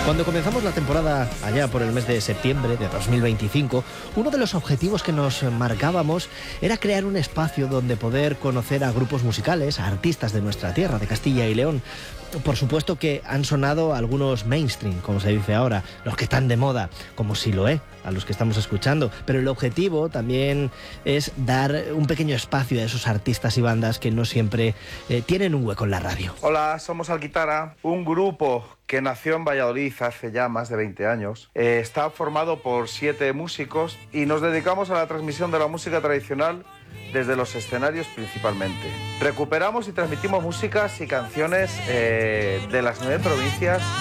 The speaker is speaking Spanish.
Cuando comenzamos la temporada allá por el mes de septiembre de 2025, uno de los objetivos que nos marcábamos era crear un espacio donde poder conocer a grupos musicales, a artistas de nuestra tierra, de Castilla y León. Por supuesto que han sonado algunos mainstream, como se dice ahora, los que están de moda, como Siloé, a los que estamos escuchando, pero el objetivo también es dar un pequeño espacio a esos artistas y bandas que no siempre tienen un hueco en la radio. Hola, somos Alquitara, un grupo que nació en Valladolid hace ya más de 20 años. Está formado por 7 músicos y nos dedicamos a la transmisión de la música tradicional desde los escenarios principalmente. Recuperamos y transmitimos músicas y canciones de las 9 provincias